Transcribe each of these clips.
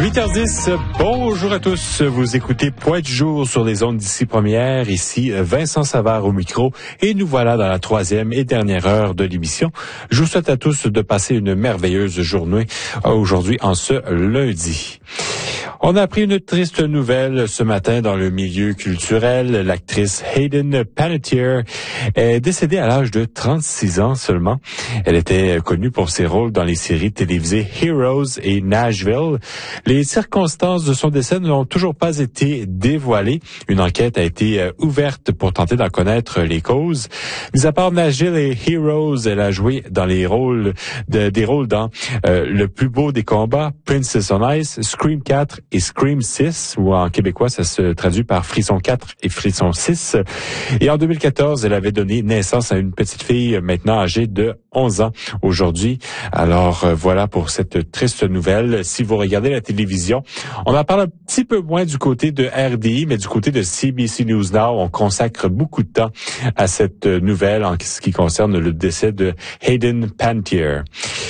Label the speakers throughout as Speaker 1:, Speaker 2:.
Speaker 1: 8h10, bonjour à tous. Vous écoutez Point du jour sur les ondes d'ici première. Ici Vincent Savard au micro et nous voilà dans la troisième et dernière heure de l'émission. Je vous souhaite à tous de passer une merveilleuse journée aujourd'hui en ce lundi. On a appris une triste nouvelle ce matin dans le milieu culturel. L'actrice Hayden Panettiere est décédée à l'âge de 36 ans seulement. Elle était connue pour ses rôles dans les séries télévisées Heroes et Nashville. Les circonstances de son décès n'ont toujours pas été dévoilées. Une enquête a été ouverte pour tenter d'en connaître les causes. Mis à part Nashville et Heroes, elle a joué dans des rôles dans Le plus beau des combats, Princess on Ice, Scream 4 et Scream 6, ou en québécois, ça se traduit par Frisson 4 et Frisson 6. Et en 2014, elle avait donné naissance à une petite fille maintenant âgée de 11 ans aujourd'hui. Alors voilà pour cette triste nouvelle. Si vous regardez la télévision, on en parle un petit peu moins du côté de RDI, mais du côté de CBC News Now, on consacre beaucoup de temps à cette nouvelle en ce qui concerne le décès de Hayden Panettiere.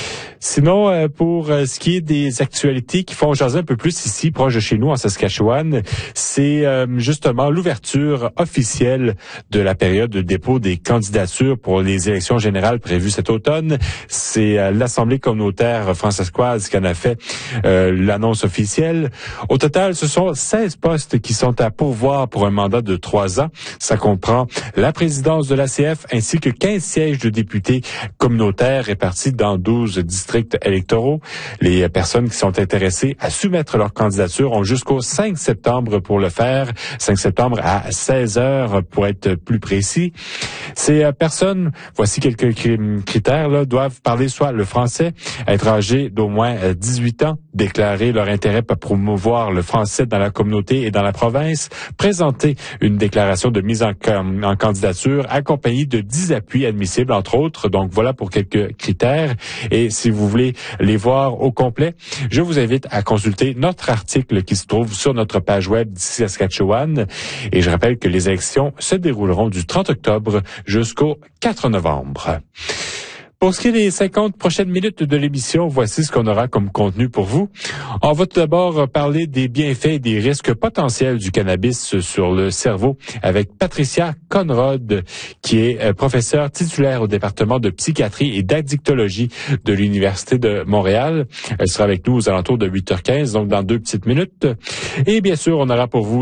Speaker 1: Sinon, pour ce qui est des actualités qui font jaser un peu plus ici, proche de chez nous, en Saskatchewan, c'est justement l'ouverture officielle de la période de dépôt des candidatures pour les élections générales prévues cet automne. C'est l'Assemblée communautaire francescoise qui en a fait l'annonce officielle. Au total, ce sont 16 postes qui sont à pourvoir pour un mandat de 3 ans. Ça comprend la présidence de l'ACF ainsi que 15 sièges de députés communautaires répartis dans 12 districts électoraux. Les personnes qui sont intéressées à soumettre leur candidature ont jusqu'au 5 septembre pour le faire. 5 septembre à 16 heures pour être plus précis. Ces personnes, voici quelques critères, doivent parler soit le français, être âgés d'au moins 18 ans, déclarer leur intérêt pour promouvoir le français dans la communauté et dans la province, présenter une déclaration de mise en candidature accompagnée de 10 appuis admissibles, entre autres. Donc voilà pour quelques critères. Et si vous voulez les voir au complet, je vous invite à consulter notre article qui se trouve sur notre page web d'ici Saskatchewan. Et je rappelle que les élections se dérouleront du 30 octobre jusqu'au 4 novembre. Pour ce qui est des 50 prochaines minutes de l'émission, voici ce qu'on aura comme contenu pour vous. On va tout d'abord parler des bienfaits et des risques potentiels du cannabis sur le cerveau avec Patricia Conrod, qui est professeure titulaire au département de psychiatrie et d'addictologie de l'Université de Montréal. Elle sera avec nous aux alentours de 8h15, donc dans 2 petites minutes. Et bien sûr, on aura pour vous